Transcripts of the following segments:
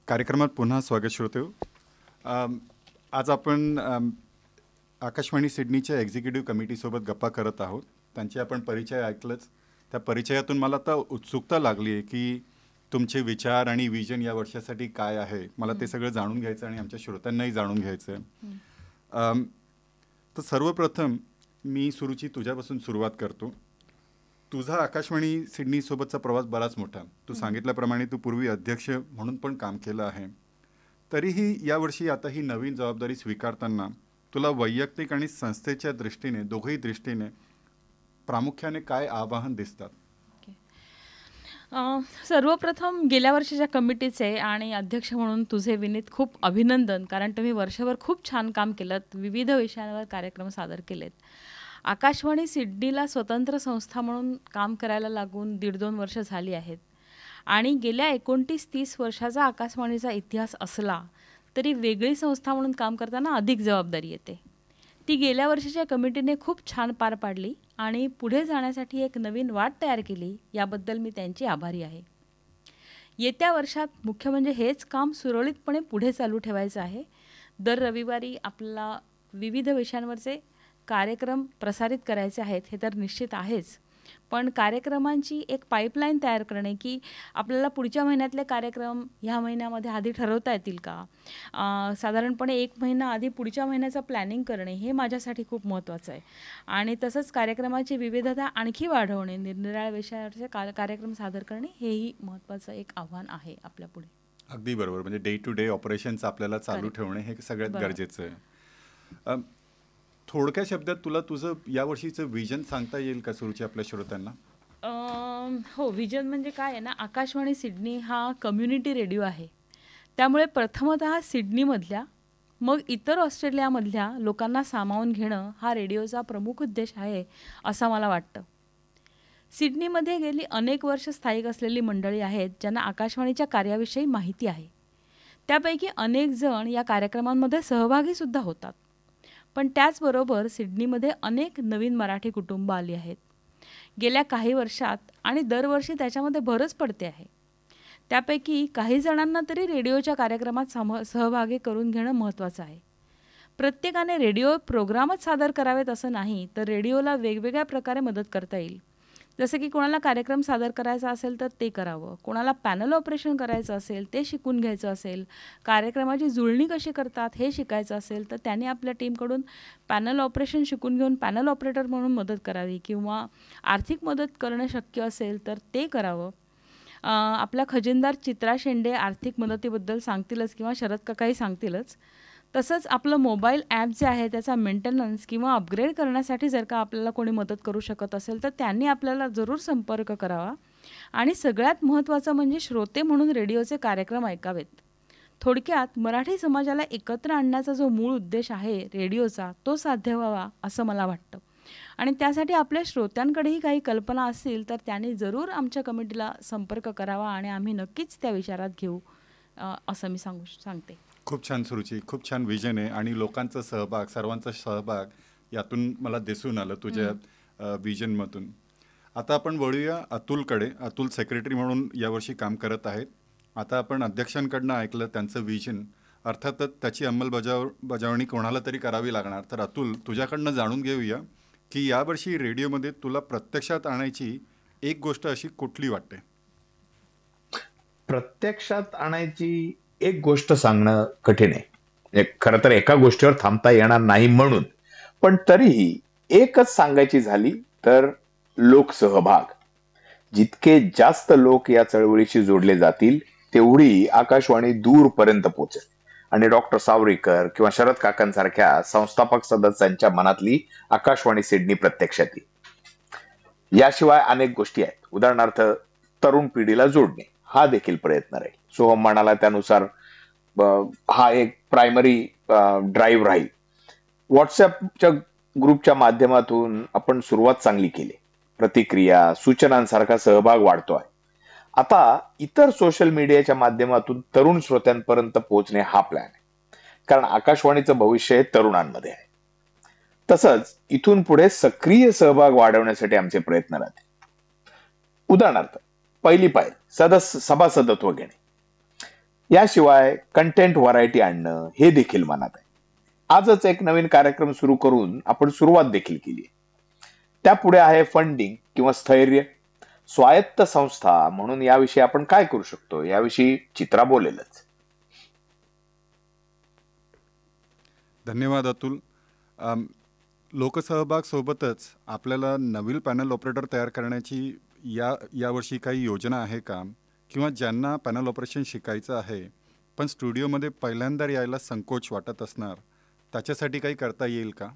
कार्यक्रमात पुन्हा स्वागत श्रोते. आज आपण आकाशवाणी सिडनीच्या एक्झिक्युटिव्ह कमिटीसोबत गप्पा करत आहोत. त्यांचे आपण परिचय ऐकलंच. त्या परिचयातून मला आता उत्सुकता लागली आहे की तुमचे विचार आणि विजन या वर्षासाठी काय आहे. मला ते सगळं जाणून घ्यायचं आणि आमच्या श्रोत्यांनाही जाणून घ्यायचं आहे. तर सर्वप्रथम मी सुरुची तुझ्यापासून सुरुवात करतो. तुझा आकाशवाणी सिडनीसोबतचा प्रवास बराच मोठा. तू सांगितल्याप्रमाणे तू पूर्वी अध्यक्ष म्हणून पण काम केलं आहे. तरीही यावर्षी आता ही नवीन जबाबदारी स्वीकारताना तुला वैयक्तिक आणि संस्थेच्या दृष्टीने, दोघंही दृष्टीने प्रामुख्याने काय आव्हान दिसतात? सर्वप्रथम गेल्या वर्षीच्या कमिटीचे आणि अध्यक्ष म्हणून तुझे विनीत खूप अभिनंदन, कारण तुम्ही वर्षभर खूप छान काम केलं, विविध विषयांवर कार्यक्रम सादर केलेत. आकाशवाणी सिडनीला स्वतंत्र संस्था म्हणून काम करायला लागून 1.5-2 वर्ष झाली आहेत आणि गेल्या 29-30 वर्षाचा आकाशवाणीचा इतिहास असला तरी वेगळी संस्था म्हणून काम करताना अधिक जबाबदारी येते. ती गेल्या वर्षीच्या कमिटीने खूप छान पार पाडली आणि पुढे जाण्यासाठी एक नवीन वाट तयार केली. याबद्दल मी त्यांची आभारी आहे. येत्या वर्षात मुख्य म्हणजे हेच काम सुरळीतपणे पुढे चालू ठेवायचं आहे. दर रविवारी आपल्याला विविध विषयांवरचे कार्यक्रम प्रसारित करायचे आहेत हे तर निश्चित आहेच, पण कार्यक्रमांची एक पाईपलाईन तयार करणे की आपल्याला पुढच्या महिन्यातले कार्यक्रम ह्या महिन्यामध्ये आधी ठरवता येतील का, साधारणपणे 1 महिना आधी पुढच्या महिन्याचं प्लॅनिंग करणे हे माझ्यासाठी खूप महत्त्वाचं आहे. आणि तसंच कार्यक्रमाची विविधता आणखी वाढवणे, निरनिराळ्या विषयावरचे कार्यक्रम सादर करणे हेही महत्त्वाचं एक आव्हान आहे आपल्यापुढे. अगदी बरोबर. म्हणजे डे टू डे ऑपरेशन्स आपल्याला चालू ठेवणे हे सगळ्यात गरजेचं आहे. थोडक्या शब्दात तुला तुझं यावर्षीचं विजन सांगता येईल का सुरुची आपल्या श्रोत्यांना? हो, विजन म्हणजे काय आहे ना, आकाशवाणी सिडनी हा कम्युनिटी रेडिओ आहे. त्यामुळे प्रथमतः सिडनीमधल्या मग इतर ऑस्ट्रेलियामधल्या लोकांना सामावून घेणं हा रेडिओचा प्रमुख उद्देश आहे असं मला वाटतं. सिडनीमध्ये गेली अनेक वर्ष स्थायिक असलेली मंडळी आहेत ज्यांना आकाशवाणीच्या कार्याविषयी माहिती आहे. त्यापैकी अनेक जण या कार्यक्रमांमध्ये सहभागीसुद्धा होतात. पण त्याचबरोबर सिडनीमध्ये अनेक नवीन मराठी कुटुंबं आली आहेत गेल्या काही वर्षात आणि दरवर्षी त्याच्यामध्ये भरच पडते आहे. त्यापैकी काही जणांना तरी रेडिओच्या कार्यक्रमात सहभागी करून घेणं महत्त्वाचं आहे. प्रत्येकाने रेडिओ प्रोग्रामच सादर करावेत असं नाही, तर रेडिओला वेगवेगळ्या प्रकारे मदत करता येईल. जसं की कोणाला कार्यक्रम सादर करायचा असेल तर ते करावं, कोणाला पॅनल ऑपरेशन करायचं असेल ते शिकून घ्यायचं असेल, कार्यक्रमाची जुळणी कशी करतात हे शिकायचं असेल तर त्याने आपल्या टीमकडून पॅनल ऑपरेशन शिकून घेऊन पॅनल ऑपरेटर म्हणून मदत करावी, किंवा आर्थिक मदत करणं शक्य असेल तर ते करावं. आपल्या खजिनदार चित्रा शेंडे आर्थिक मदतीबद्दल सांगतीलच किंवा शरद काकाही सांगतीलच. तसंच आपलं मोबाईल ॲप जे आहे त्याचा मेंटेनन्स किंवा अपग्रेड करण्यासाठी जर का आपल्याला कोणी मदत करू शकत असेल तर त्यांनी आपल्याला जरूर संपर्क करावा. आणि सगळ्यात महत्त्वाचं म्हणजे श्रोते म्हणून रेडिओचे कार्यक्रम ऐकावेत. थोडक्यात मराठी समाजाला एकत्र आणण्याचा जो मूळ उद्देश आहे रेडिओचा तो साध्य व्हावा असं मला वाटतं. आणि त्यासाठी आपल्या श्रोत्यांकडेही काही कल्पना असतील तर त्यांनी जरूर आमच्या कमिटीला संपर्क करावा आणि आम्ही नक्कीच त्या विचारात घेऊ असं मी सांगते. खूप छान सुरुची, खूप छान विजन आहे आणि लोकांचा सहभाग, सर्वांचा सहभाग यातून मला दिसून आलं तुझ्या विजनमधून. आता आपण वळूया अतुलकडे. अतुल सेक्रेटरी म्हणून यावर्षी काम करत आहेत. आता आपण अध्यक्षांकडनं ऐकलं त्यांचं विजन, अर्थातच त्याची अंमलबजावणी कोणाला तरी करावी लागणार. तर अतुल, तुझ्याकडनं जाणून घेऊया की यावर्षी रेडिओमध्ये तुला प्रत्यक्षात आणायची एक गोष्ट अशी कुठली वाटते? प्रत्यक्षात आणायची एक गोष्ट सांगणं कठीण आहे. खरं तर एका गोष्टीवर थांबता येणार नाही म्हणून, पण तरीही एकच सांगायची झाली तर लोकसहभाग. जितके जास्त लोक या चळवळीशी जोडले जातील तेवढी आकाशवाणी दूरपर्यंत पोहोचेल आणि डॉक्टर सावरीकर किंवा शरद काकांसारख्या संस्थापक सदस्यांच्या मनातली आकाशवाणी सिडनी प्रत्यक्षात येईल. याशिवाय अनेक गोष्टी आहेत. उदाहरणार्थ तरुण पिढीला जोडणे हा देखील प्रयत्न राहील. सोहम म्हणाला त्यानुसार हा एक प्रायमरी ड्राईव्ह राहील. व्हॉट्सअपच्या ग्रुपच्या माध्यमातून आपण सुरुवात चांगली केली. प्रतिक्रिया, सूचनांसारखा सहभाग वाढतोय. आता इतर सोशल मीडियाच्या माध्यमातून तरुण श्रोत्यांपर्यंत पोहोचणे हा प्लॅन आहे, कारण आकाशवाणीचं भविष्य हे तरुणांमध्ये आहे. तसंच इथून पुढे सक्रिय सहभाग वाढवण्यासाठी आमचे प्रयत्न राहतील. उदाहरणार्थ पहिली पायरी सभासदत्व घेणे. याशिवाय कंटेंट व्हरायटी आणणं हे देखील मनात आहे. आजच एक नवीन कार्यक्रम सुरू करून आपण सुरुवात देखील केली आहे. त्यापुढे आहे फंडिंग किंवा स्थैर्य. स्वायत्त संस्था म्हणून याविषयी आपण काय करू शकतो याविषयी चित्रा बोलेलच. धन्यवाद अतुल. लोकसहभाग सोबतच आपल्याला नवीन पॅनल ऑपरेटर तयार करण्याची यावर्षी काही योजना आहे का? किंवा ज्यांना पॅनल ऑपरेशन शिकायचं आहे पण स्टुडिओमध्ये पहिल्यांदा यायला संकोच वाटत असणार, त्याच्यासाठी काही करता येईल का?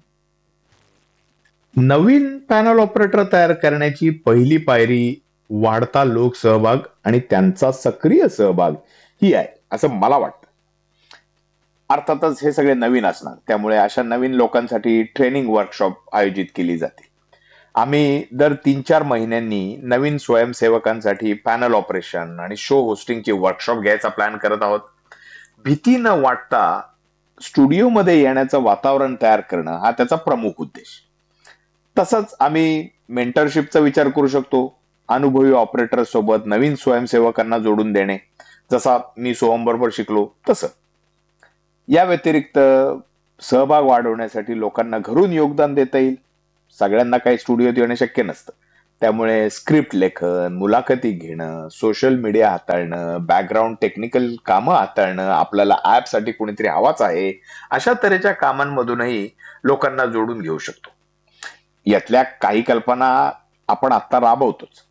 नवीन पॅनल ऑपरेटर तयार करण्याची पहिली पायरी वाढता लोकसहभाग आणि त्यांचा सक्रिय सहभाग ही आहे असं मला वाटतं. अर्थातच हे सगळे नवीन असणार, त्यामुळे अशा नवीन लोकांसाठी ट्रेनिंग वर्कशॉप आयोजित केली जाते. आम्ही दर 3-4 महिन्यांनी नवीन स्वयंसेवकांसाठी पॅनल ऑपरेशन आणि शो होस्टिंगची वर्कशॉप घ्यायचा प्लॅन करत आहोत. भीती न वाटता स्टुडिओमध्ये येण्याचं वातावरण तयार करणं हा त्याचा प्रमुख उद्देश. तसंच आम्ही मेंटरशिपचा विचार करू शकतो. अनुभवी ऑपरेटर सोबत नवीन स्वयंसेवकांना जोडून देणे, जसा मी सोहम बरोबर शिकलो तसं. या व्यतिरिक्त सहभाग वाढवण्यासाठी लोकांना घरून योगदान देता येईल. सगळ्यांना काही स्टुडिओत येणं शक्य नसतं, त्यामुळे स्क्रिप्ट लेखन, मुलाखती घेणं, सोशल मीडिया हाताळणं, बॅकग्राऊंड टेक्निकल कामं हाताळणं, आपल्याला ऍपसाठी कोणीतरी हवाच आहे, अशा तऱ्हेच्या कामांमधूनही लोकांना जोडून घेऊ शकतो. यातल्या काही कल्पना आपण आता राबवतोच.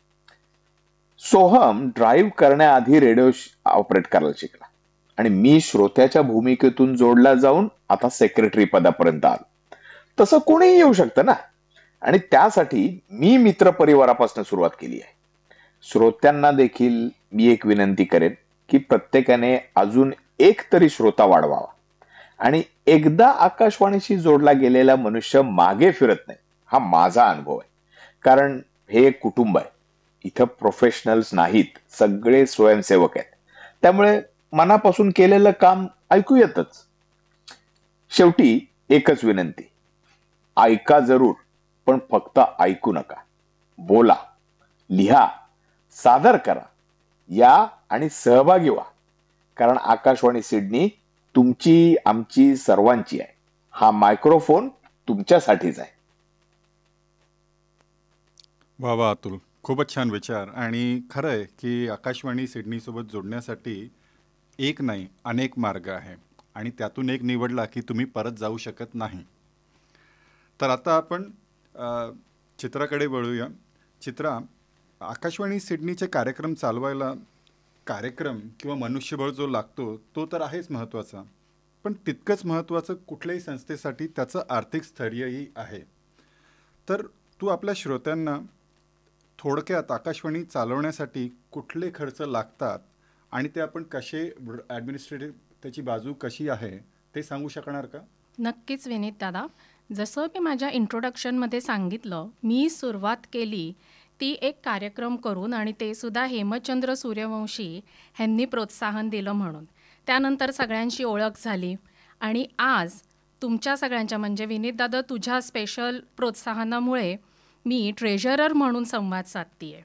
सोहम ड्राईव्ह करण्याआधी रेडिओ ऑपरेट करायला शिकला आणि मी श्रोत्याच्या भूमिकेतून जोडला जाऊन आता सेक्रेटरी पदापर्यंत आलो. तसं कोणीही येऊ शकतं ना. आणि त्यासाठी मी मित्र परिवारापासून सुरुवात केली आहे. श्रोत्यांना देखील मी एक विनंती करेन की प्रत्येकाने अजून एक तरी श्रोता वाढवावा. आणि एकदा आकाशवाणीशी जोडला गेलेला मनुष्य मागे फिरत नाही, हा माझा अनुभव आहे. कारण हे एक कुटुंब आहे. इथं प्रोफेशनल्स नाहीत, सगळे स्वयंसेवक आहेत. त्यामुळे मनापासून केलेलं काम ऐकू येतच. शेवटी एकच विनंती, ऐका जरूर, पण फक्त ऐकू नका. बोला, लिहा, सादर करा, या आणि सहभागी व्हा. कारण आकाशवाणी सिडनी तुमची, आमची, सर्वांची आहे. हा मायक्रोफोन तुमच्यासाठीच आहे. वा वा अतुल, खूपच छान विचार. आणि खरं आहे की आकाशवाणी सिडनीसोबत जोडण्यासाठी एक नाही अनेक मार्ग आहे आणि त्यातून एक निवडला की तुम्ही परत जाऊ शकत नाही. तर आता आपण चित्राकडे वळूया. चित्रा, आकाशवाणी सिडनीचे कार्यक्रम चालवायला कार्यक्रम किंवा मनुष्यबळ जो लागतो तो तर आहेच महत्त्वाचा, पण तितकंच महत्त्वाचं कुठल्याही संस्थेसाठी त्याचं आर्थिक स्थैर्यही आहे. तर तू आपल्या श्रोत्यांना थोडक्यात आकाशवाणी चालवण्यासाठी कुठले खर्च लागतात आणि ते आपण कसे ॲडमिनिस्ट्रेटिव्ह त्याची बाजू कशी आहे ते सांगू शकणार का? नक्कीच विनीत दादा. जसं मी माझ्या इंट्रोडक्शनमध्ये सांगितलं, मी सुरुवात केली ती एक कार्यक्रम करून आणि ते सुद्धा हेमचंद्र सूर्यवंशी ह्यांनी प्रोत्साहन दिलं म्हणून. त्यानंतर सगळ्यांशी ओळख झाली आणि आज तुमच्या सगळ्यांच्या म्हणजे विनीत दादा तुझ्या स्पेशल प्रोत्साहनामुळे मी ट्रेझरर म्हणून संवाद साधते आहे.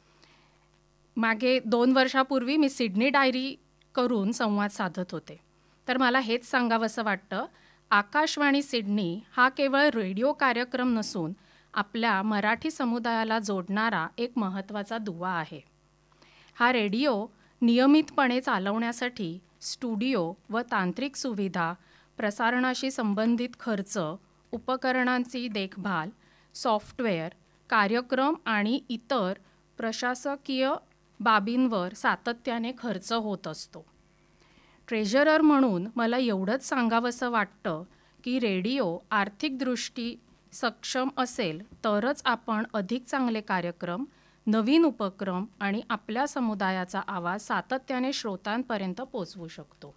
मागे 2 वर्षापूर्वी मी सिडनी डायरी करून संवाद साधत होते. तर मला हेच सांगावंसं वाटतं, आकाशवाणी सिडनी हा केवळ रेडिओ कार्यक्रम नसून आपल्या मराठी समुदायाला जोडणारा एक महत्त्वाचा दुवा आहे. हा रेडिओ नियमितपणे चालवण्यासाठी स्टुडिओ व तांत्रिक सुविधा, प्रसारणाशी संबंधित खर्च, उपकरणांची देखभाल, सॉफ्टवेअर, कार्यक्रम आणि इतर प्रशासकीय बाबींवर सातत्याने खर्च होत असतो. ट्रेझरर म्हणून मला एवढंच सांगावंसं वाटतं की रेडिओ आर्थिकदृष्टी सक्षम असेल तरच आपण अधिक चांगले कार्यक्रम, नवीन उपक्रम आणि आपल्या समुदायाचा आवाज सातत्याने श्रोतांपर्यंत पोचवू शकतो.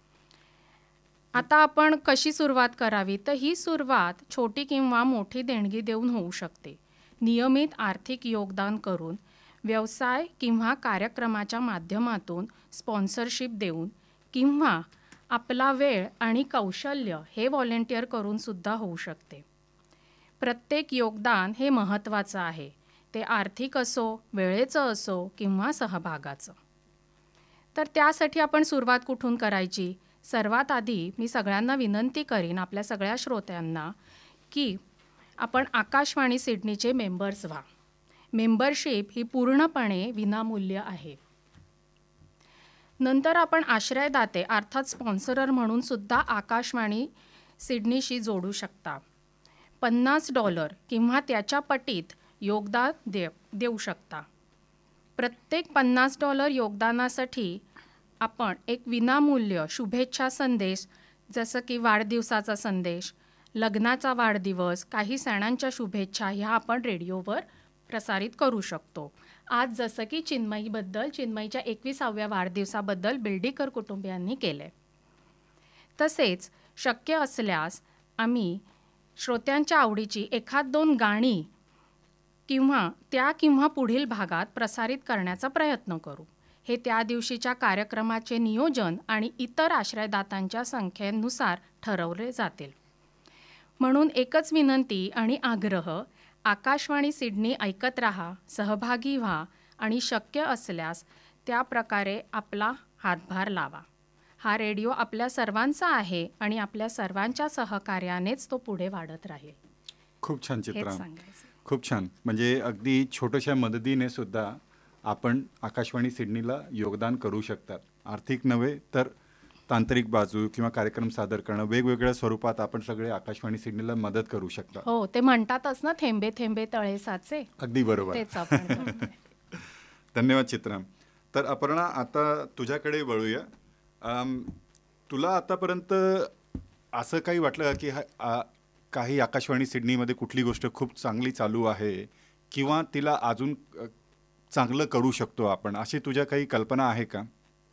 आता आपण कशी सुरुवात करावी? तर ही सुरुवात छोटी किंवा मोठी देणगी देऊन होऊ शकते. नियमित आर्थिक योगदान करून, व्यवसाय किंवा कार्यक्रमाच्या माध्यमातून स्पॉन्सरशिप देऊन किंवा आपला वेळ आणि कौशल्य हे व्हॉलेंटिअर करून सुद्धा होऊ शकते. प्रत्येक योगदान हे महत्त्वाचं आहे, ते आर्थिक असो, वेळेचं असो किंवा सहभागाचं. तर त्यासाठी आपण सुरुवात कुठून करायची? सर्वात आधी मी सगळ्यांना विनंती करीन, आपल्या सगळ्या श्रोत्यांना, की आपण आकाशवाणी सिडनीचे मेंबर्स व्हा. मेंबरशिप ही पूर्णपणे विनामूल्य आहे. नंतर आपण आश्रयदाते अर्थात स्पॉन्सरर म्हणून सुद्धा आकाशवाणी सिडनीशी जोडू शकता. $50 किंवा त्याच्या पटीत योगदान देऊ शकता. प्रत्येक $50 योगदानासाठी आपण एक विनामूल्य शुभेच्छा संदेश, जसं की वाढदिवसाचा संदेश, लग्नाचा वाढदिवस, काही सणांच्या शुभेच्छा ह्या आपण रेडिओवर प्रसारित करू शकतो. आज जसं की चिन्मयीच्या 21व्या वाढदिवसाबद्दल बिल्डीकर कुटुंबियांनी केले. तसेच शक्य असल्यास आम्ही श्रोत्यांच्या आवडीची 1-2 गाणी किंवा पुढील भागात प्रसारित करण्याचा प्रयत्न करू. हे त्या दिवशीच्या कार्यक्रमाचे नियोजन आणि इतर आश्रयदात्यांच्या संख्येनुसार ठरवले जातील. म्हणून एकच विनंती आणि आग्रह, आकाशवाणी सिडनी ऐकत राहा, सहभागी व्हा आणि शक्य असल्यास त्या प्रकारे आपला हातभार लावा. हा रेडिओ आपल्या सर्वांचा आहे आणि आपल्या सर्वांच्या सहकार्यानेच तो पुढे वाढत राहील. खूप छान हेच चित्रा, सांगायचं. खूप छान. म्हणजे अगदी छोट्याशा मदतीने सुद्धा आपण आकाशवाणी सिडनीला योगदान करू शकतात. आर्थिक नव्हे तर तांत्रिक बाजू किंवा कार्यक्रम सादर करणं, वेगवेगळ्या स्वरूपात आपण सगळे आकाशवाणी सिडनीला मदत करू शकता. हो, ते म्हणतातच ना, थेंबे थेंबे तळे साचे. अगदी बरोबर. तेच आपण करतोय. धन्यवाद चित्रा. तर अपर्णा, आता तुझ्याकडे वळूया. तुला आतापर्यंत असं काही वाटलं की काही आकाशवाणी सिडनीमध्ये कुठली गोष्ट खूप चांगली चालू आहे किंवा तिला अजून चांगलं करू शकतो आपण, अशी तुझ्या काही कल्पना आहे का?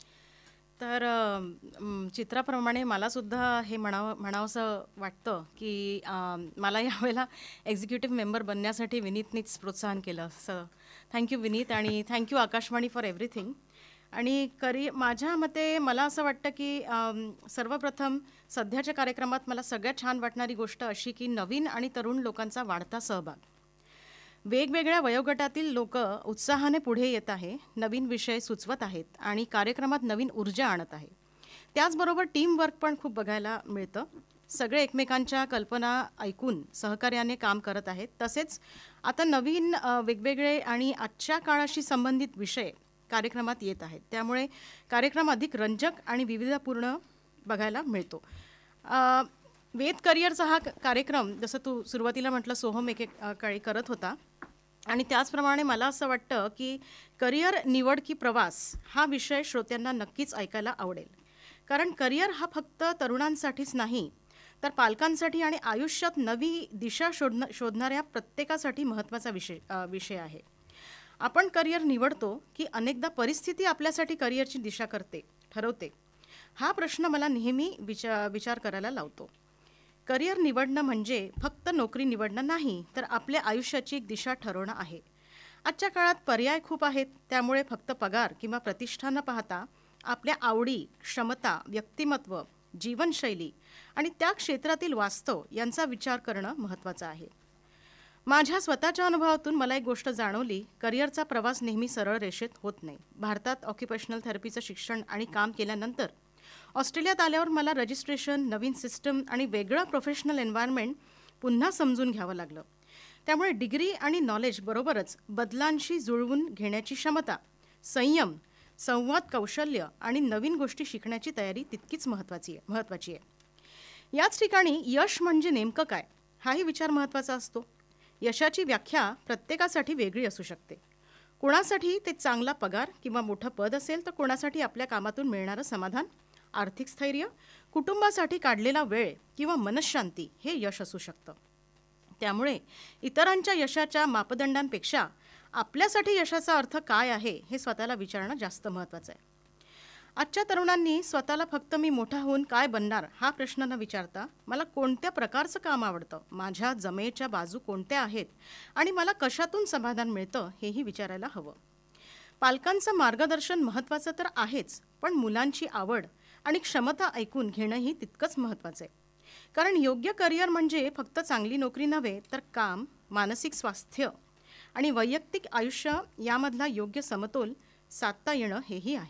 तर चित्राप्रमाणे मलासुद्धा हे म्हणावंसं वाटतं की मला यावेळेला एक्झिक्युटिव्ह मेंबर बनण्यासाठी विनीतनीच प्रोत्साहन केलं. थँक्यू विनीत, आणि थँक्यू आकाशवाणी फॉर एव्हरीथिंग. आणि माझ्या मते मला असं वाटतं की सर्वप्रथम सध्याच्या कार्यक्रमात मला सगळ्यात छान वाटणारी गोष्ट अशी की नवीन आणि तरुण लोकांचा वाढता सहभाग. वेगवेगळ्या वयोगटातील लोक उत्साहाने पुढे येत आहे, नवीन विषय सुचवत आहेत आणि कार्यक्रमात नवीन ऊर्जा आणत आहे. त्याचबरोबर टीमवर्क पण खूप बघायला मिळतं. सगळे एकमेकांच्या कल्पना ऐकून सहकार्याने काम करत आहेत. तसेच आता नवीन वेगवेगळे आणि आजच्या काळाशी संबंधित विषय कार्यक्रमात येत आहेत. त्यामुळे कार्यक्रम अधिक रंजक आणि विविधपूर्ण बघायला मिळतो. वेद करिअरचा हा कार्यक्रम, जसं तू सुरुवातीला म्हटलं, सोहम एकेकाळी करत होता. आणि त्याचप्रमाणे मला असं वाटतं की करिअर निवड की प्रवास हा विषय श्रोत्यांना नक्कीच ऐकायला आवडेल. कारण करिअर हा फक्त तरुणांसाठीच नाही, तर पालकांसाठी आणि आयुष्यात नवी दिशा शोधणाऱ्या प्रत्येकासाठी महत्त्वाचा विषय आहे. आपण करिअर निवडतो की अनेकदा परिस्थिती आपल्यासाठी करिअरची दिशा ठरवते. हा प्रश्न मला नेहमी विचार करायला लावतो. करिअर निवडणं म्हणजे फक्त नोकरी निवडणं नाही, तर आपल्या आयुष्याची एक दिशा ठरवणं आहे. आजच्या काळात पर्याय खूप आहेत. त्यामुळे फक्त पगार किंवा प्रतिष्ठा न पाहता आपल्या आवडी, क्षमता, व्यक्तिमत्व, जीवनशैली आणि त्या क्षेत्रातील वास्तव यांचा विचार करणं महत्त्वाचं आहे. माझ्या स्वतःच्या अनुभवातून मला एक गोष्ट जाणवली, करिअरचा प्रवास नेहमी सरळ रेषेत होत नाही. भारतात ऑक्युपेशनल थेरपीचं शिक्षण आणि काम केल्यानंतर ऑस्ट्रेलियात आल्यावर मला रजिस्ट्रेशन, नवीन सिस्टम आणि वेगळं प्रोफेशनल एन्व्हायरमेंट पुन्हा समजून घ्यावं लागलं. त्यामुळे डिग्री आणि नॉलेज बरोबरच बदलांशी जुळवून घेण्याची क्षमता, संयम, संवाद कौशल्य आणि नवीन गोष्टी शिकण्याची तयारी तितकीच महत्त्वाची आहे. याच ठिकाणी यश म्हणजे नेमकं काय हाही विचार महत्त्वाचा असतो. यशाची व्याख्या प्रत्येकासाठी वेगळी असू शकते. कोणासाठी ते चांगला पगार किंवा मोठं पद असेल, तर कोणासाठी आपल्या कामातून मिळणारं समाधान, आर्थिक स्थैर्य, कुटुंबासाठी काढलेला वेळ किंवा मनःशांती हे यश असू शकतं. त्यामुळे इतरांच्या यशाच्या मापदंडांपेक्षा आपल्यासाठी यशाचा अर्थ काय आहे हे स्वतःला विचारणं जास्त महत्त्वाचं आहे. आजच्या तरुणांनी स्वतःला फक्त मी मोठा होऊन काय बनणार हा प्रश्न न विचारता मला कोणत्या प्रकारचं काम आवडतं, माझ्या जमेच्या बाजू कोणत्या आहेत आणि मला कशातून समाधान मिळतं हेही विचारायला हवं. पालकांचं मार्गदर्शन महत्त्वाचं तर आहेच, पण मुलांची आवड आणि क्षमता ऐकून घेणंही तितकंच महत्त्वाचं आहे. कारण योग्य करिअर म्हणजे फक्त चांगली नोकरी नव्हे, तर काम, मानसिक स्वास्थ्य आणि वैयक्तिक आयुष्य यामधला योग्य समतोल साधता येणं हेही आहे.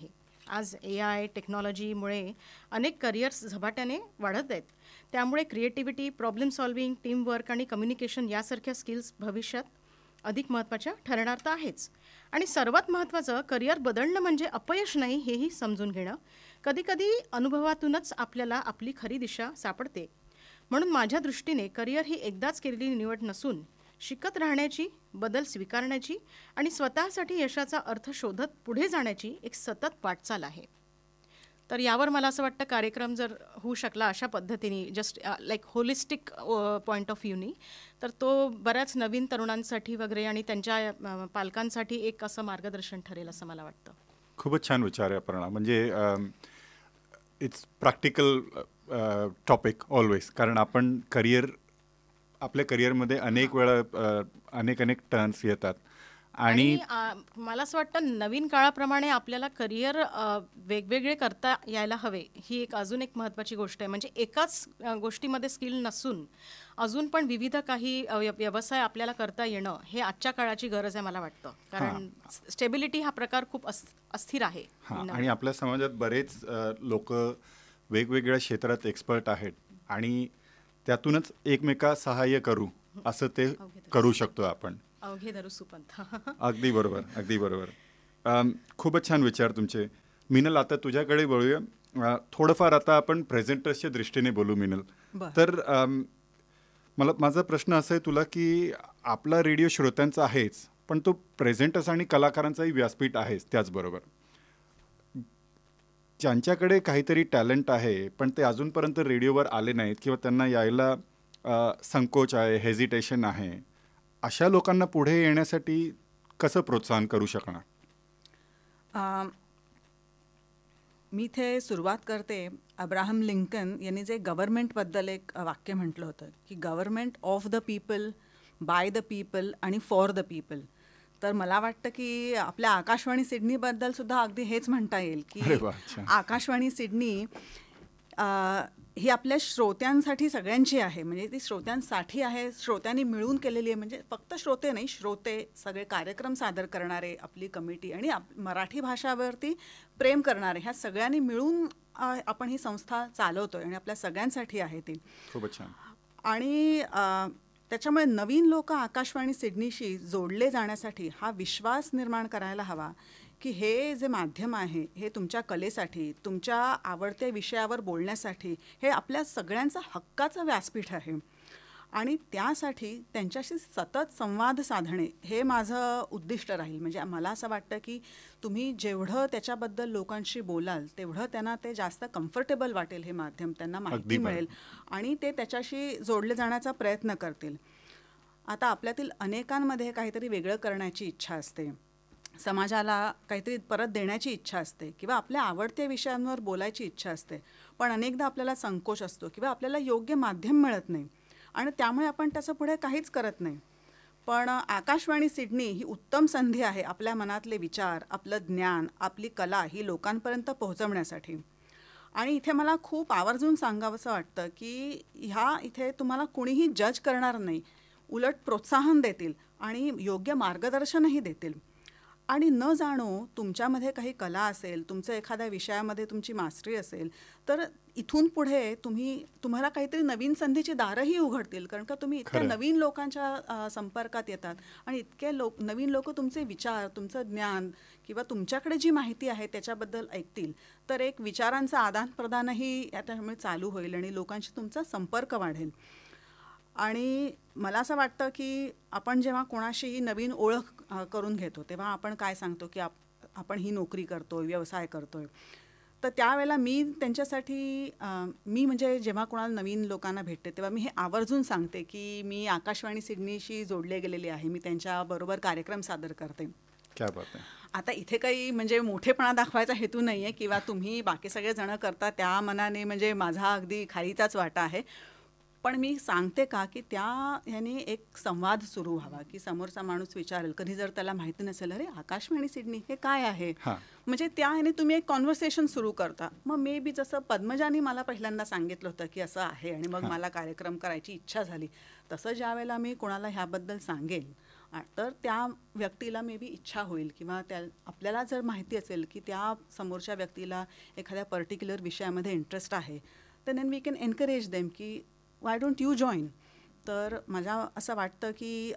आज AI टेक्नॉलॉजीमुळे अनेक करिअर्स झपाट्याने वाढत आहेत. त्यामुळे क्रिएटिव्हिटी, प्रॉब्लेम सॉल्व्हिंग, टीमवर्क आणि कम्युनिकेशन यासारख्या स्किल्स भविष्यात अधिक महत्त्वाच्या ठरणार तर आहेच. आणि सर्वात महत्त्वाचं, करिअर बदलणं म्हणजे अपयश नाही हेही समजून घेणं. कधीकधी अनुभवातूनच आपल्याला आपली खरी दिशा सापडते. म्हणून माझ्या दृष्टीने करिअर ही एकदाच केलेली निवड नसून शिकत राहण्याची, बदल स्वीकारण्याची आणि स्वतःसाठी यशाचा अर्थ शोधत पुढे जाण्याची एक सतत वाटचाल आहे. तर यावर मला असं वाटतं कार्यक्रम जर होऊ शकला अशा पद्धतीने, just like holistic point of व्ह्यूनी, तर तो बऱ्याच नवीन तरुणांसाठी वगैरे आणि त्यांच्या पालकांसाठी एक असं मार्गदर्शन ठरेल असं मला वाटतं. खूपच छान विचार आहे अपर्णा. म्हणजे इट्स प्रॅक्टिकल टॉपिक ऑलवेज, कारण आपण आपल्या करिअरमध्ये अनेक वेळा अनेक टर्न्स येतात आणि मला असं वाटतं नवीन काळाप्रमाणे आपल्याला करिअर वेगवेगळे करता यायला हवे, ही एक अजून एक महत्त्वाची गोष्ट आहे. म्हणजे एकाच गोष्टीमध्ये स्किल नसून अजून पण विविध काही व्यवसाय आपल्याला करता येणं हे आजच्या काळाची गरज आहे मला वाटतं. कारण स्टेबिलिटी हा प्रकार खूप अस्थिर आहे. हां, आणि आपल्या समाजात बरेच लोक वेगवेगळ्या क्षेत्रात एक्सपर्ट आहेत आणि त्यातूनच एकमेका सहाय्य करू असं ते करू शकतो आपण. अवघे धरू सुपंथ. अगदी बरोबर. खूपच छान विचार तुमचे. मिनल, आता तुझ्याकडे बोलूया. थोडंफार आता आपण प्रेझेंटर्सच्या दृष्टीने बोलू मिनल. तर माझा प्रश्न असा आहे तुला की आपला रेडिओ श्रोत्यांचा आहेच, पण तो प्रेझेंटर्स आणि कलाकारांचाही व्यासपीठ आहेच त्याचबरोबर. ज्यांच्याकडे काहीतरी टॅलेंट आहे पण ते अजूनपर्यंत रेडिओवर आले नाहीत किंवा त्यांना यायला संकोच आहे, हेजिटेशन आहे, अशा लोकांना पुढे येण्यासाठी कसं प्रोत्साहन करू शकणार? मी इथे सुरुवात करते. अब्राहम लिंकन यांनी जे गव्हर्नमेंटबद्दल एक वाक्य म्हटलं होतं की government of the people, by the people आणि फॉर द पीपल. तर मला वाटतं की आपल्या आकाशवाणी सिडनीबद्दल सुद्धा अगदी हेच म्हणता येईल की आकाशवाणी सिडनी ही आपल्या श्रोत्यांसाठी सगळ्यांची आहे. म्हणजे ती श्रोत्यांसाठी आहे, श्रोत्यांनी मिळून केलेली आहे. म्हणजे फक्त श्रोते नाही, श्रोते, सगळे कार्यक्रम सादर करणारे, आपली कमिटी आणि मराठी भाषावरती प्रेम करणारे, ह्या सगळ्यांनी मिळून आपण ही संस्था चालवतोय आणि आपल्या सगळ्यांसाठी आहे ती. खूपच छान. आणि त्याच्यामुळे नवीन लोक आकाशवाणी सिडनीशी जोडले जाण्यासाठी हा विश्वास निर्माण करायला हवा की हे जे माध्यम आहे हे तुमच्या कलेसाठी, तुमच्या आवडत्या विषयावर बोलण्यासाठी हे आपल्या सगळ्यांचं हक्काचं व्यासपीठ आहे. आणि त्यासाठी त्यांच्याशी सतत संवाद साधणे हे माझं उद्दिष्ट राहील. म्हणजे मला असं वाटतं की तुम्ही जेवढं त्याच्याबद्दल लोकांशी बोलाल तेवढं त्यांना ते जास्त कम्फर्टेबल वाटेल, हे माध्यम त्यांना माहिती मिळेल आणि ते त्याच्याशी जोडले जाण्याचा प्रयत्न करतील. आता आपल्यातील अनेकांमध्ये काहीतरी वेगळं करण्याची इच्छा असते, समाजाला काहीतरी परत देण्याची इच्छा असते किंवा आपल्या आवडत्या विषयांवर बोलायची इच्छा असते. पण अनेकदा आपल्याला संकोच असतो किंवा आपल्याला योग्य माध्यम मिळत नाही आणि त्यामुळे आपण त्याचं पुढे काहीच करत नाही. पण आकाशवाणी सिडनी ही उत्तम संधी आहे आपल्या मनातले विचार, आपलं ज्ञान, आपली कला ही लोकांपर्यंत पोहोचवण्यासाठी. आणि इथे मला खूप आवर्जून सांगावंसं वाटतं की इथे तुम्हाला कुणीही जज करणार नाही, उलट प्रोत्साहन देतील आणि योग्य मार्गदर्शनही देतील. आणि न जाणो तुमच्यामध्ये काही कला असेल, तुमचं एखाद्या विषयामध्ये तुमची मास्टरी असेल, तर इथून पुढे तुम्हाला काहीतरी नवीन संधीची दारंही उघडतील. कारण का तुम्ही इतक्या नवीन लोकांच्या संपर्कात येतात आणि इतके नवीन लोक तुमचे विचार, तुमचं ज्ञान किंवा तुमच्याकडे जी माहिती आहे त्याच्याबद्दल ऐकतील. तर एक विचारांचं आदान प्रदानही त्यामुळे चालू होईल आणि लोकांशी तुमचा संपर्क वाढेल. आणि मला असं वाटतं की आपण जेव्हा कोणाशीही नवीन ओळख करून घेतो तेव्हा आपण काय सांगतो की आपण ही नोकरी करतोय, व्यवसाय करतोय. तर त्यावेळेला मी त्यांच्यासाठी म्हणजे जेव्हा कोणाला नवीन लोकांना भेटते तेव्हा मी हे आवर्जून सांगते की मी आकाशवाणी सिडनीशी जोडले गेलेली आहे, मी त्यांच्याबरोबर कार्यक्रम सादर करते. क्या बात आहे. आता इथे काही म्हणजे मोठेपणा दाखवायचा हेतू नाही आहे किंवा तुम्ही बाकी सगळे जण करता त्या मनाने म्हणजे माझा अगदी खालीचाच वाटा आहे. पण मी सांगते का की ह्याने एक संवाद सुरू व्हावा की समोरचा माणूस विचारेल, कधी जर त्याला माहिती नसेल, अरे आकाशवाणी सिडनी हे काय आहे, म्हणजे ह्याने तुम्ही एक कॉन्व्हर्सेशन सुरू करता. मग मे बी जसं पद्मजानी मला पहिल्यांदा सांगितलं होतं की असं आहे आणि मग मला कार्यक्रम करायची इच्छा झाली, तसं ज्या वेळेला मी कोणाला ह्याबद्दल सांगेल तर त्या व्यक्तीला मे बी इच्छा होईल किंवा आपल्याला जर माहिती असेल की त्या समोरच्या व्यक्तीला एखाद्या पर्टिक्युलर विषयामध्ये इंटरेस्ट आहे, तर then we can encourage them की वाय डोंट यू जॉईन. तर मला असं वाटतं की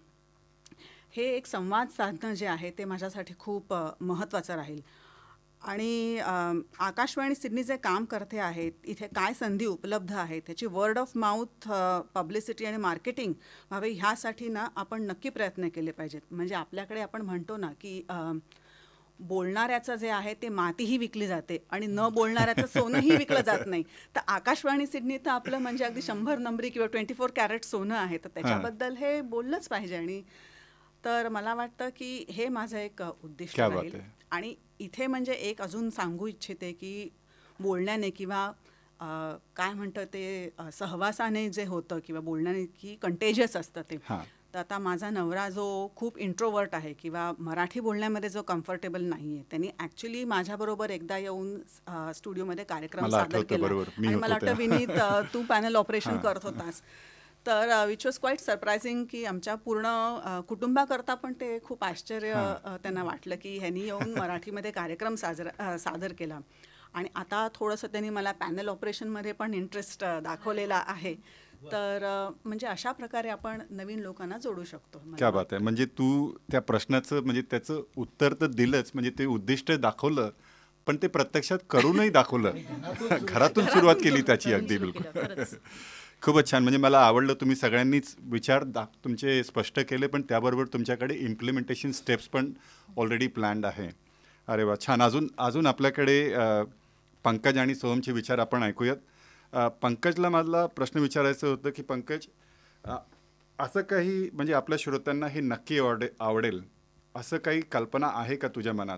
हे एक संवाद साधणं जे आहे ते माझ्यासाठी खूप महत्त्वाचं राहील. आणि आकाशवाणी सिडनी जे काम करते आहेत, इथे काय संधी उपलब्ध आहेत, त्याची वर्ड ऑफ माउथ पब्लिसिटी आणि मार्केटिंग व्हावे ह्यासाठी ना आपण नक्की प्रयत्न केले पाहिजेत. म्हणजे आपल्याकडे आपण म्हणतो ना की बोलणाऱ्याचं जे आहे ते मातीही विकली जाते आणि न बोलणाऱ्याचं सोनंही विकलं जात नाही. तर आकाशवाणी सिडनी तर आपलं म्हणजे अगदी 100 नंबरी किंवा 24 कॅरेट सोनं आहे, तर त्याच्याबद्दल हे बोललंच पाहिजे. आणि तर मला वाटतं की हे माझं एक उद्दिष्ट क्या बात राहील. आहे. आणि इथे म्हणजे एक अजून सांगू इच्छिते की बोलण्याने किंवा काय म्हणतं ते सहवासाने जे होतं किंवा बोलण्याने की कंटेजियस असतं ते. हां. तर आता माझा नवरा जो खूप इंट्रोवर्ट आहे किंवा मराठी बोलण्यामध्ये जो कम्फर्टेबल नाही आहे, त्यांनी ॲक्च्युली माझ्याबरोबर एकदा येऊन स्टुडिओमध्ये कार्यक्रम मला सादर आठवतं, केला. बरोबर. मी आणि होतो मला वाटतं तेव्हा. विनीत तू पॅनल ऑपरेशन हां. करत होतास. तर विच वॉज क्वाईट सरप्रायझिंग की आमच्या पूर्ण कुटुंबाकरता पण ते खूप आश्चर्य त्यांना वाटलं की ह्यांनी येऊन मराठीमध्ये कार्यक्रम सादर केला. आणि आता थोडंसं त्यांनी मला पॅनल ऑपरेशनमध्ये पण इंटरेस्ट दाखवलेला आहे. तर म्हणजे अशा प्रकारे आपण नवीन लोकांना जोडू शकतो. मला क्या बात आहे. म्हणजे तू त्या प्रश्नाचं म्हणजे त्याचं उत्तर तर दिलंच, म्हणजे ते उद्दिष्ट दाखवलं, पण ते प्रत्यक्षात करूनही दाखवलं. घरातून सुरुवात केली त्याची, अगदी सुरू बिलकुल. केलं, खरंच. खूपच छान. म्हणजे मला आवडलं, तुम्ही सगळ्यांनीच विचार तुमचे स्पष्ट केले, पण त्याबरोबर तुमच्याकडे इम्प्लिमेंटेशन स्टेप्स पण ऑलरेडी प्लॅन्ड आहे. अरे वा, छान. अजून आपल्याकडे पंकज आणि सोहमचे विचार आपण ऐकूयात. पंकजला मला प्रश्न विचारायचं होतं की पंकज, असं काही म्हणजे आपल्या श्रोत्यांना हे नक्की आवडेल असं काही कल्पना आहे का तुझ्या मनात?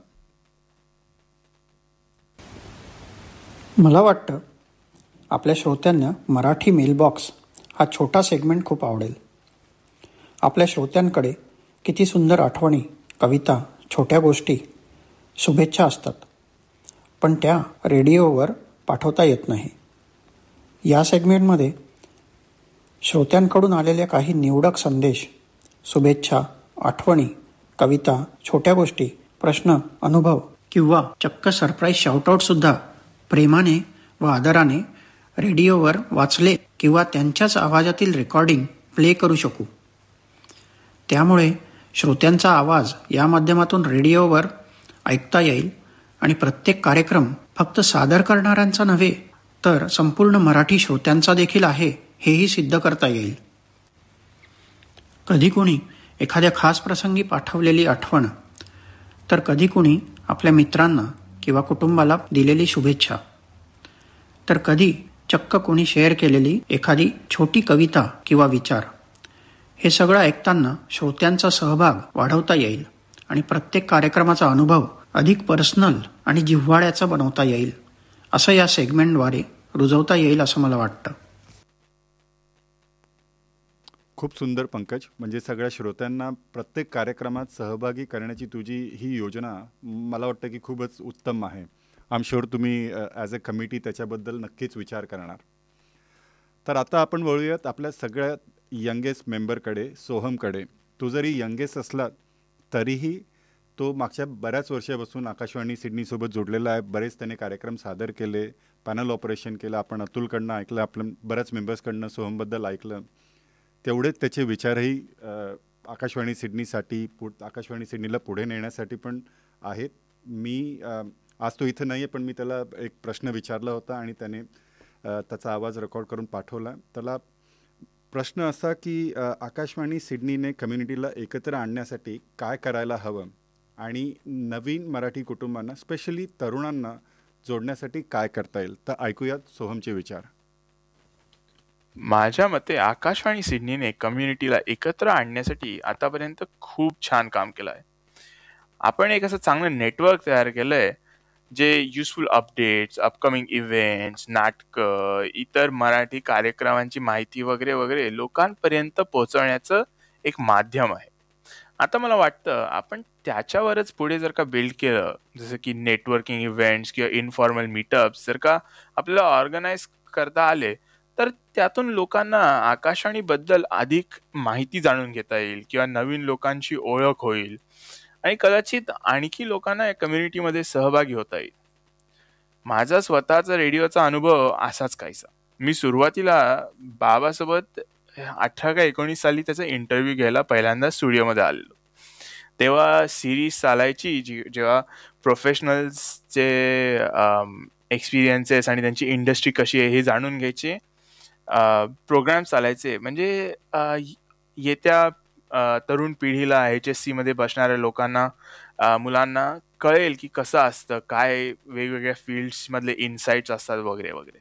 मला वाटतं आपल्या श्रोत्यांना मराठी मेलबॉक्स हा छोटा सेगमेंट खूप आवडेल. आपल्या श्रोत्यांकडे किती सुंदर आठवणी, कविता, छोट्या गोष्टी, शुभेच्छा असतात, पण त्या रेडिओवर पाठवता येत नाही. या सेगमेंटमध्ये श्रोत्यांकडून आलेल्या काही निवडक संदेश, शुभेच्छा, आठवणी, कविता, छोट्या गोष्टी, प्रश्न, अनुभव किंवा चक्क सरप्राईज शाउटआउटसुद्धा प्रेमाने व आदराने रेडिओवर वाचले किंवा त्यांच्याच आवाजातील रेकॉर्डिंग प्ले करू शकू. त्यामुळे श्रोत्यांचा आवाज या माध्यमातून रेडिओवर ऐकता येईल आणि प्रत्येक कार्यक्रम फक्त सादर करणाऱ्यांचा नव्हे तर संपूर्ण मराठी श्रोत्यांचा देखील आहे हेही सिद्ध करता येईल. कधी कुणी एखाद्या खास प्रसंगी पाठवलेली आठवण, तर कधी कुणी आपल्या मित्रांना किंवा कुटुंबाला दिलेली शुभेच्छा, तर कधी चक्क कोणी शेअर केलेली एखादी छोटी कविता किंवा विचार. हे सगळं ऐकताना श्रोत्यांचा सहभाग वाढवता येईल आणि प्रत्येक कार्यक्रमाचा अनुभव अधिक पर्सनल आणि जिव्हाळ्याचा बनवता येईल, असं या सेगमेंटद्वारे रुजवता येईल असं मला वाटतं. खूप सुंदर पंकज. म्हणजे सगळ्या श्रोत्यांना प्रत्येक कार्यक्रमात सहभागी करण्याची तुझी ही योजना मला वाटतं की खूपच उत्तम आहे. आय एम शुअर तुम्ही ॲज अ कमिटी त्याच्याबद्दल नक्कीच विचार करणार. तर आता आपण वळूयात आपल्या सगळ्यात यंगेस्ट मेंबरकडे, सोहमकडे. तो जरी यंगेस्ट असला तरीही तो मागच्या बऱ्याच वर्षापासून आकाशवाणी सिडनीसोबत जोडलेला आहे. बरेच त्याने कार्यक्रम सादर केले, पॅनल ऑपरेशन केलं, आपण अतुलकडनं ऐकलं, आपल्या बऱ्याच मेंबर्सकडनं सोहमबद्दल ऐकलं. तेवढेच त्याचे विचारही आकाशवाणी सिडनीसाठी आकाशवाणी सिडनीला पुढे नेण्यासाठी पण आहेत. मी आज तो इथं नाही आहे, पण मी त्याला एक प्रश्न विचारला होता आणि त्याने त्याचा आवाज रेकॉर्ड करून पाठवला. त्याला प्रश्न असा की आकाशवाणी सिडनीने कम्युनिटीला एकत्र आणण्यासाठी काय करायला हवं आणि नवीन मराठी कुटुंबांना, स्पेशली तरुणांना जोडण्यासाठी काय करता येईल. तर ऐकूयात सोहमचे विचार. माझ्या मते आकाशवाणी सिडनीने कम्युनिटीला एकत्र आणण्यासाठी आतापर्यंत खूप छान काम केलं आहे. आपण एक असं चांगलं नेटवर्क तयार केलंय जे युजफुल अपडेट्स, अपकमिंग इव्हेंट्स, नाटकं, इतर मराठी कार्यक्रमांची माहिती वगैरे वगैरे लोकांपर्यंत पोहोचवण्याचं एक माध्यम आहे. आता मला वाटतं आपण त्याच्यावरच पुढे जर का बिल्ड केलं, जसं की नेटवर्किंग इव्हेंट्स किंवा इनफॉर्मल मीटअप्स जर का आपल्याला ऑर्गनाईज करता आले, तर त्यातून लोकांना आकाशवाणीबद्दल अधिक माहिती जाणून घेता येईल किंवा नवीन लोकांची ओळख होईल आणि कदाचित आणखी लोकांना या कम्युनिटीमध्ये सहभागी होता येईल. माझा स्वतःचा रेडिओचा अनुभव असाच काहीसा. मी सुरुवातीला बाबासोबत 18 का 19 साली त्याचा इंटरव्ह्यू घ्यायला पहिल्यांदा स्टुडिओमध्ये आलेलो. तेव्हा सिरीज चालायची जेव्हा प्रोफेशनल्सचे एक्सपिरियन्सेस आणि त्यांची इंडस्ट्री कशी आहे हे जाणून घ्यायचे प्रोग्राम चालायचे. म्हणजे येत्या तरुण पिढीला HSC मध्ये बसणाऱ्या लोकांना मुलांना कळेल की कसं असतं, काय वेगवेगळ्या फील्ड्स मधले इन्साइट्स असतात वगैरे वगैरे.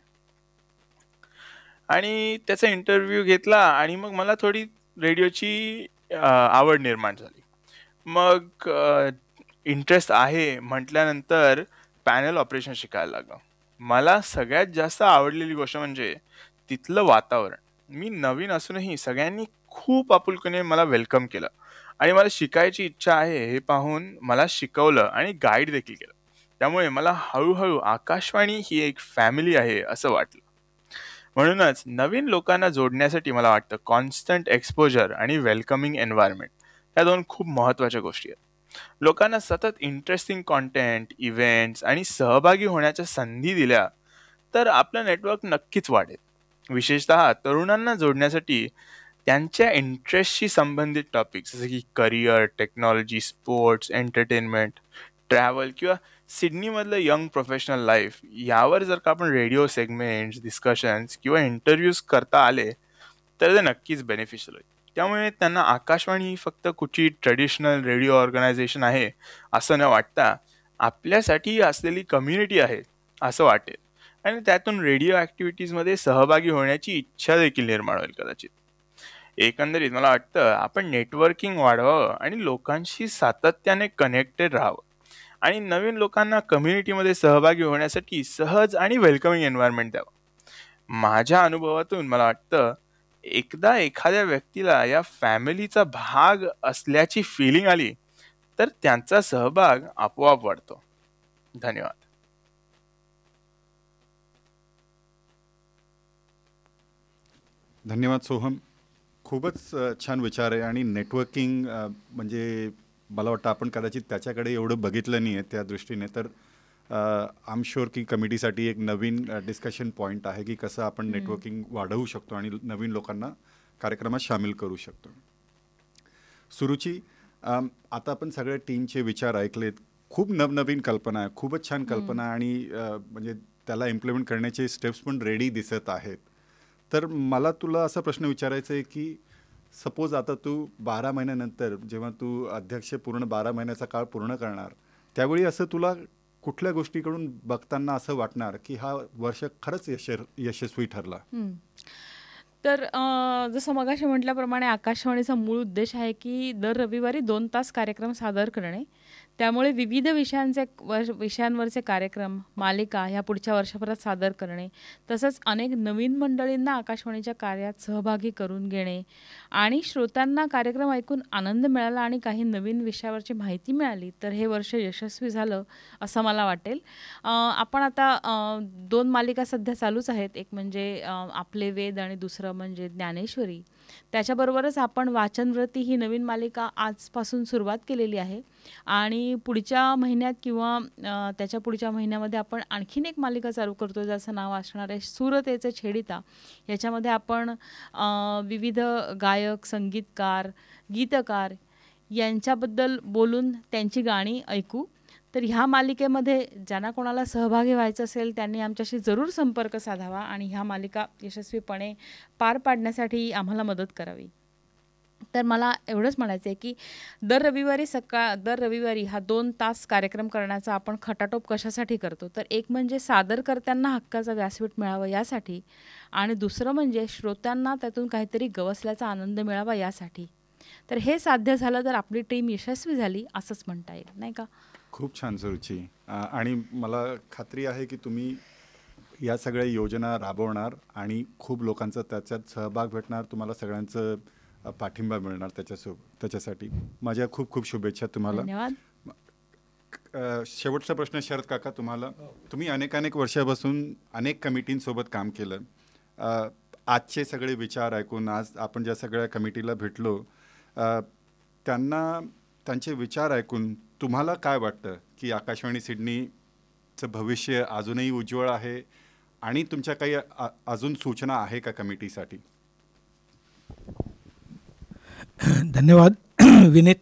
आणि त्याचा इंटरव्ह्यू घेतला आणि मग मला थोडी रेडिओची आवड निर्माण झाली. मग इंटरेस्ट आहे म्हटल्यानंतर पॅनल ऑपरेशन शिकायला लागलो. मला सगळ्यात जास्त आवडलेली गोष्ट म्हणजे तिथलं वातावरण. मी नवीन असूनही सगळ्यांनी खूप आपुलकीने मला वेलकम केलं आणि मला शिकायची इच्छा आहे हे पाहून मला शिकवलं आणि गाईड देखील केलं. त्यामुळे मला हळूहळू आकाशवाणी ही एक फॅमिली आहे असं वाटलं. म्हणूनच नवीन लोकांना जोडण्यासाठी मला वाटतं कॉन्स्टंट एक्सपोजर आणि वेलकमिंग एन्व्हायरमेंट या 2 खूप महत्त्वाच्या गोष्टी आहेत. लोकांना सतत इंटरेस्टिंग कॉन्टेंट, इव्हेंट्स आणि सहभागी होण्याच्या संधी दिल्या तर आपलं नेटवर्क नक्कीच वाढेल. विशेषतः तरुणांना जोडण्यासाठी त्यांच्या इंटरेस्टशी संबंधित टॉपिक्स जसे की career, technology, sports, entertainment, travel किंवा सिडनीमधलं यंग प्रोफेशनल लाईफ यावर जर का आपण रेडिओ सेगमेंट्स, डिस्कशन्स किंवा इंटरव्ह्यूज करता आले तर ते नक्कीच बेनिफिशियल होईल. त्यामुळे त्यांना आकाशवाणी ही फक्त कुठची ट्रेडिशनल रेडिओ ऑर्गनायझेशन आहे असं न वाटता आपल्यासाठी असलेली कम्युनिटी आहे असं वाटेल आणि त्यातून रेडिओ ॲक्टिव्हिटीजमध्ये सहभागी होण्याची इच्छा देखील निर्माण होईल कदाचित. एकंदरीत मला वाटतं आपण नेटवर्किंग वाढवावं आणि लोकांशी सातत्याने कनेक्टेड राहावं आणि नवीन लोकांना कम्युनिटीमध्ये सहभागी होण्यासाठी सहज आणि वेलकमिंग एन्व्हायरमेंट द्यावं. माझ्या अनुभवातून मला वाटतं एकदा एखाद्या व्यक्तीला या फॅमिलीचा भाग असल्याची फिलिंग आली तर त्यांचा सहभाग आपोआप वाढतो. धन्यवाद. धन्यवाद सोहम. खूपच छान विचार आहे आणि नेटवर्किंग म्हणजे मला वाटतं आपण कदाचित त्याच्याकडे एवढं बघितलं नाही आहे त्या दृष्टीने. तर आय एम शुअर की कमिटीसाठी एक नवीन डिस्कशन पॉईंट आहे की कसं आपण नेटवर्किंग वाढवू शकतो आणि नवीन लोकांना कार्यक्रमात सामील करू शकतो. सुरुची, आता आपण सगळ्या टीमचे विचार ऐकलेत. खूप नवनवीन कल्पना आहे, खूपच छान कल्पना आणि म्हणजे त्याला इम्प्लिमेंट करण्याचे स्टेप्स पण रेडी दिसत आहेत. तर मला तुला असा प्रश्न विचारायचा आहे की सपोज आता तू 12 महिन्यानंतर जेव्हा तू अध्यक्ष पूर्ण 12 महिन्याचा काळ पूर्ण करणार त्यावेळी असं तुला कुठल्या गोष्टीकडून बघताना असं वाटणार की हा वर्ष खरंच यशस्वी ठरला? तर जसं मगाशी म्हटल्याप्रमाणे आकाशवाणीचा मूळ उद्देश आहे की दर रविवारी 2 तास कार्यक्रम सादर करणे. त्यामुळे विविध विषयांवरचे कार्यक्रम, मालिका ह्या पुढच्या वर्षभरात सादर करणे, तसंच अनेक नवीन मंडळींना आकाशवाणीच्या कार्यात सहभागी करून घेणे आणि श्रोत्यांना कार्यक्रम ऐकून आनंद मिळाला आणि काही नवीन विषयावरची माहिती मिळाली तर हे वर्ष यशस्वी झालं असं मला वाटेल. आपण आता 2 मालिका सध्या चालूच आहेत. एक म्हणजे आपले वेद आणि दुसरं म्हणजे ज्ञानेश्वरी. त्याच्याबरोबरच आपण वाचनव्रती ही नवीन मालिका आजपासून सुरुवात केलेली आहे आणि पुढच्या महिन्यात किंवा त्याच्या पुढच्या महिन्यामध्ये आपण आणखीन एक मालिका चालू करतो ज्याचं नाव असणार आहे सुरतेचे छेडिता. याच्यामध्ये आपण विविध गायक, संगीतकार, गीतकार यांच्याबद्दल बोलून त्यांची गाणी ऐकू. तर ह्या मालिकेमध्ये ज्यांना कोणाला सहभागी व्हायचं असेल त्यांनी आमच्याशी जरूर संपर्क साधावा आणि ह्या मालिका यशस्वीपणे पार पाडण्यासाठी आम्हाला मदत करावी. तर मला एवढंच म्हणायचं आहे की दर रविवारी हा 2 तास कार्यक्रम करण्याचा आपण खटाटोप कशासाठी करतो तर एक म्हणजे सादरकर्त्यांना हक्काचा व्यासपीठ मिळावं यासाठी आणि दुसरं म्हणजे श्रोत्यांना त्यातून काहीतरी गवसल्याचा आनंद मिळावा यासाठी. तर हे साध्य झालं तर आपली टीम यशस्वी झाली असंच म्हणता येईल, नाही का? खूप छान सुरुची. आणि मला खात्री आहे की तुम्ही या सगळ्या योजना राबवणार आणि खूप लोकांचा त्याच्यात सहभाग भेटणार. तुम्हाला सगळ्यांचं पाठिंबा मिळणार त्याच्यासाठी. माझ्या खूप खूप शुभेच्छा तुम्हाला. धन्यवाद. शेवटचा प्रश्न शरद काका तुम्हाला. तुम्ही अनेक वर्षापासून अनेक कमिटींसोबत काम केलं. आजचे सगळे विचार ऐकून, आज आपण ज्या सगळ्या कमिटीला भेटलो, त्यांचे विचार ऐकून तुम्हाला काय वाटतं की आकाशवाणी सिडनीचं भविष्य अजूनही उज्ज्वल आहे आणि तुमच्या काही अजून सूचना आहे का कमिटीसाठी? धन्यवाद विनीत.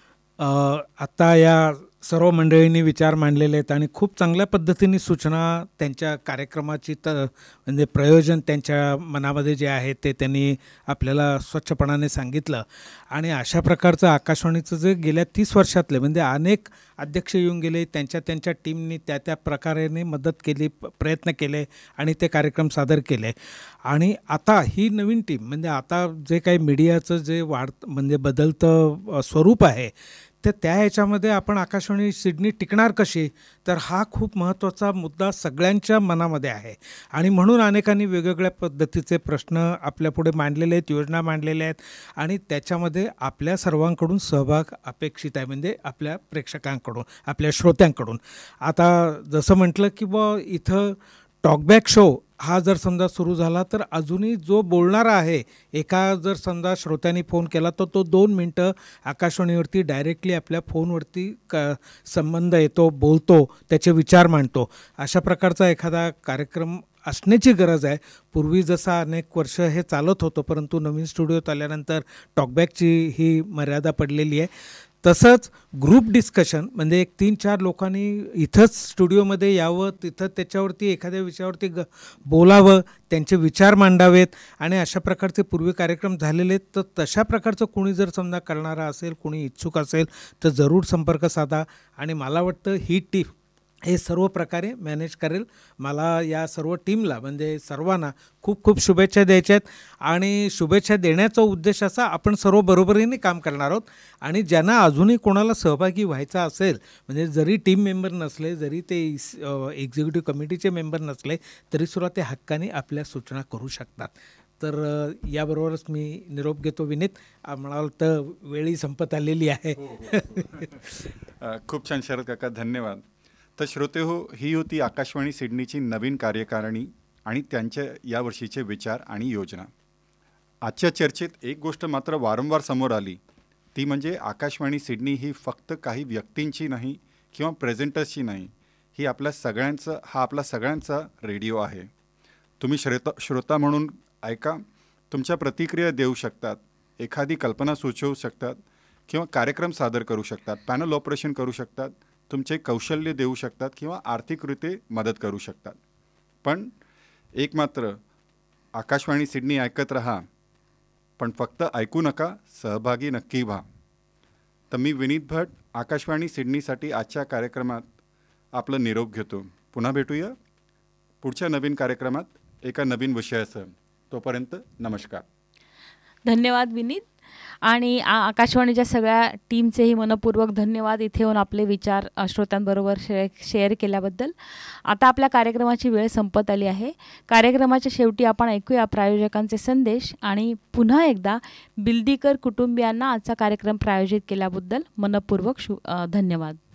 आता या सर्व मंडळींनी विचार मांडलेले आहेत आणि खूप चांगल्या पद्धतीने सूचना त्यांच्या कार्यक्रमाची म्हणजे प्रयोजन त्यांच्या मनामध्ये जे आहे ते त्यांनी आपल्याला स्वच्छपणाने सांगितलं. आणि अशा प्रकारचं आकाशवाणीचं जे गेल्या 30 वर्षातले म्हणजे अनेक अध्यक्ष येऊन गेले, त्यांच्या टीमनी त्या प्रकारे मदत केली, प्रयत्न केले आणि ते कार्यक्रम सादर केले. आणि आता ही नवीन टीम म्हणजे आता जे काही मीडियाचं जे म्हणजे बदलतं स्वरूप आहे तर त्या ह्याच्यामध्ये आपण आकाशवाणी सिडनी टिकणार कशी, तर हा खूप महत्त्वाचा मुद्दा सगळ्यांच्या मनामध्ये आहे. आणि म्हणून अनेकांनी वेगवेगळ्या पद्धतीचे प्रश्न आपल्यापुढे मांडलेले आहेत, योजना मांडलेल्या आहेत आणि त्याच्यामध्ये आपल्या सर्वांकडून सहभाग अपेक्षित आहे, म्हणजे आपल्या प्रेक्षकांकडून, आपल्या श्रोत्यांकडून. आता जसं म्हटलं की इथं टॉकबॅक शो हा जर समजा सुरू झाला तर अजूनही जो बोलणारा आहे, जर समजा श्रोत्यांनी फोन केला तर तो 2 मिनटं आकाशवाणीवरती डायरेक्टली आपल्या फोनवरती संबंध येतो, बोलतो, त्याचे विचार मांडतो. अशा प्रकारचा एखादा कार्यक्रम असण्याची गरज आहे. पूर्वी जसं अनेक वर्ष हे चालत होतं, परंतु नवीन स्टुडिओत आल्यानंतर टॉकबॅकची ही मर्यादा पडलेली आहे. तसंच ग्रुप डिस्कशन म्हणजे 3-4 लोकांनी इथंच स्टुडिओमध्ये यावं, तिथं त्याच्यावरती एखाद्या विषयावरती बोलावं, त्यांचे विचार मांडावेत आणि अशा प्रकारचे पूर्वी कार्यक्रम झालेले आहेत. तर तशा प्रकारचं कोणी जर समजा करणारा असेल, कोणी इच्छुक असेल तर जरूर संपर्क साधा. आणि मला वाटतं ही टीम हे सर्व प्रकारे मॅनेज करेल. मला या सर्व टीमला म्हणजे सर्वांना खूप खूप शुभेच्छा द्यायच्या आहेत. आणि शुभेच्छा देण्याचा उद्देश असा, आपण सर्व बरोबरीने काम करणार आहोत आणि ज्यांना अजूनही कोणाला सहभागी व्हायचा असेल, म्हणजे जरी टीम मेंबर नसले, जरी ते एक्झिक्युटिव्ह कमिटीचे मेंबर नसले, तरीसुद्धा ते हक्काने आपल्या सूचना करू शकतात. तर याबरोबरच मी निरोप घेतो विनीत. मला वाटतं वेळी संपत आलेली आहे. खूप छान शरद काका, धन्यवाद. तर श्रोते हो, ही होती आकाशवाणी सिडनीची नवीन कार्यकारिणी आणि त्यांच्या यावर्षीचे विचार आणि योजना. आजच्या चर्चेत एक गोष्ट मात्र वारंवार समोर आली, ती म्हणजे आकाशवाणी सिडनी ही फक्त काही व्यक्तींची नाही किंवा प्रेझेंटर्सची नाही, ही आपला सगळ्यांचा रेडिओ आहे. तुम्ही श्रोता म्हणून ऐका, तुमच्या प्रतिक्रिया देऊ शकतात, एखादी कल्पना सुचवू शकतात किंवा कार्यक्रम सादर करू शकतात, पॅनल ऑपरेशन करू शकतात, तुमचे कौशल्य देऊ शकतात किंवा आर्थिकरीत्या मदत करू शकतात. पण एक मात्र, आकाशवाणी सिडनी ऐकत रहा, पण फक्त ऐकू नका, सहभागी नक्की व्हा. तर मी विनीत भट आकाशवाणी सिडनीसाठी आजच्या कार्यक्रमात आपलं निरोप घेतो. पुन्हा भेटूया पुढच्या नवीन कार्यक्रमात एका नवीन विषयासह. तोपर्यंत नमस्कार. धन्यवाद विनीत. आणि आकाशवाणीच्या सगळ्या टीमचेही मनपूर्वक धन्यवाद इथे येऊन आपले विचार श्रोत्यांबरोबर शेअर केल्याबद्दल. आता आपल्या कार्यक्रमाची वेळ संपत आली आहे. कार्यक्रमाच्या शेवटी आपण ऐकूया प्रायोजकांचे संदेश आणि पुन्हा एकदा बिल्दीकर कुटुंबियांना आजचा कार्यक्रम प्रायोजित केल्याबद्दल मनपूर्वक धन्यवाद.